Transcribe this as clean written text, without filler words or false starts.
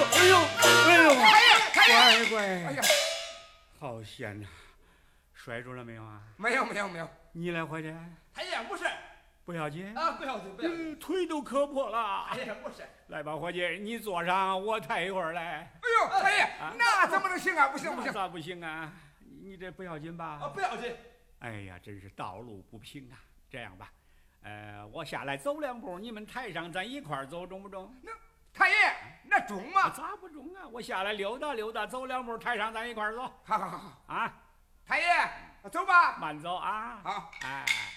哎呦，哎呦， 太乖， 哎呀， 好险呐！摔住了没有啊？ 没有没有没有， 你来伙计， 太爷不是不要紧啊，不要紧不要紧， 腿都磕破了。 太爷不是。 来吧，伙计，你坐上，我抬一会儿来。 哎呦，太爷，那怎么能行啊？不行不行， 咋不行啊？你这不要紧吧？ 啊，不要紧。 哎呀，真是道路不平啊！这样吧，我下来走2步，你们台上咱一块儿走，中不中？ 那太爷那中吗？ 咋不中啊？我下来溜达溜达，走2步，台上咱一块儿走。 好好好啊， 太爷走吧。 慢走啊。 好， 哎。